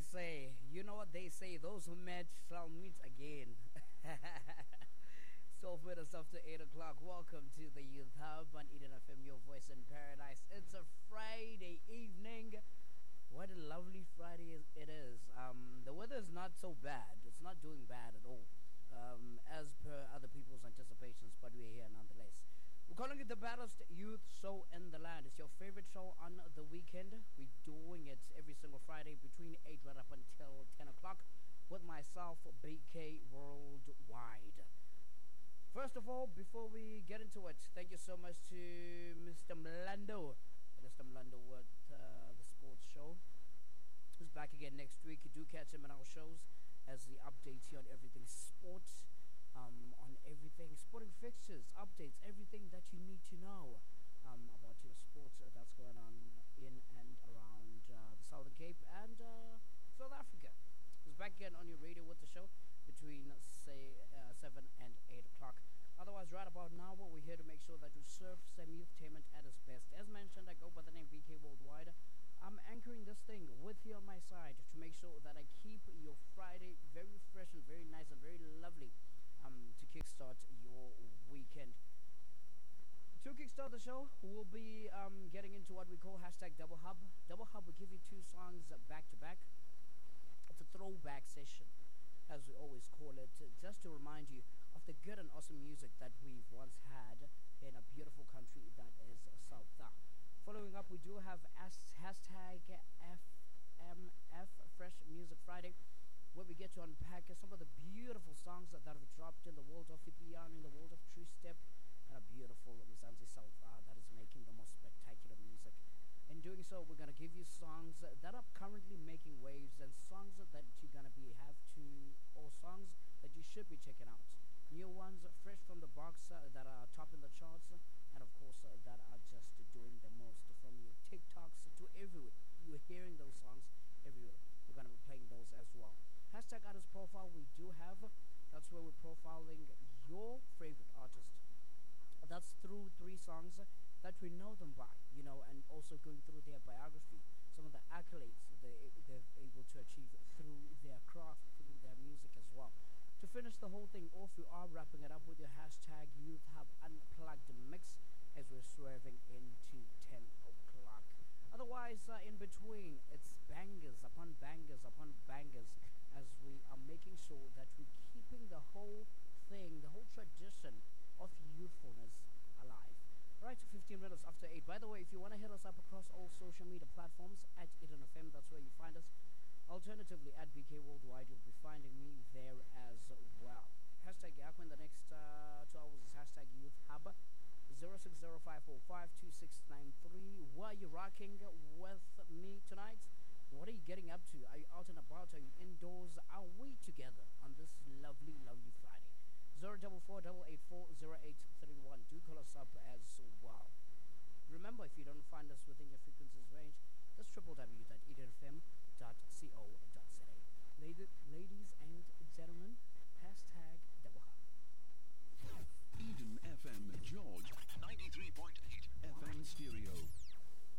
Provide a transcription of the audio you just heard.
say. You know what they say. Those who met shall meet again. 12 minutes after 8 o'clock. Welcome to the Youth Hub on Eden FM, your voice in paradise. It's a Friday evening. What a lovely Friday it is. The weather is not so bad. It's not doing bad at all, as per other people's anticipations, but we're here nonetheless. We're calling it the baddest youth show in the land. It's your favorite show on the weekend. We're doing it every single Friday between 8 right up until 10 o'clock with myself, BK Worldwide. First of all, before we get into it, thank you so much to Mr. Mlando with the sports show. He's back again next week. You do catch him in our shows as he updates you on everything sports, on everything sporting fixtures, updates, everything that you need to know about your sports that's going on in and around the Southern Cape and South Africa. He's back again on your radio with the show between, say, 7 and 8 o'clock. Otherwise, right about now, we're here to make sure that you serve semi-entertainment at its best. As mentioned, I go by the name BK Worldwide. I'm anchoring this thing with you on my side to make sure that I keep your Friday very fresh and very nice and very lovely to kickstart your weekend. To kickstart the show, we'll be getting into what we call hashtag Double Hub. Double Hub will give you two songs back to back. It's a throwback session, as we always call it, just to remind you of the good and awesome music that we've once had in a beautiful country that is South Africa. Following up, we do have hashtag FMF, Fresh Music Friday, where we get to unpack some of the beautiful songs that have dropped in the world of piano, in the world of true step, and a beautiful Mzansi South that is making the most spectacular music. In doing so, we're going to give you songs that are currently making waves and songs that you're going to or songs that you should be checking out. New ones, fresh from the box, that are topping the charts, and of course, that are just doing the most, from your TikToks to everywhere. You're hearing those songs everywhere. We're going to be playing those as well. Hashtag artist profile we do have. That's where we're profiling your favorite artist. That's through 3 songs that we know them by, and also going through their biography, some of the accolades they're able to achieve through their craft, through their music as well. To finish the whole thing off, we are wrapping it up with your hashtag Youth Hub Unplugged Mix as we're swerving into 10 o'clock. Otherwise, in between, it's bangers upon bangers upon bangers as we are making sure that we're keeping the whole thing, the whole tradition of youthfulness alive. Right, 15 minutes after 8. By the way, if you want to hit us up across all social media platforms at Eden FM, that's where you find us. Alternatively, at BK Worldwide, you'll be finding me there as well. Hashtag Yako in the next 2 hours is hashtag Youth Hub. 0605452693. Were you rocking with me tonight? What are you getting up to? Are you out and about? Are you indoors? Are we together on this lovely, lovely Friday? 044-884-0831. Do call us up as well. Remember, if you don't find us within your frequencies range, that's www.edenfm.co.za.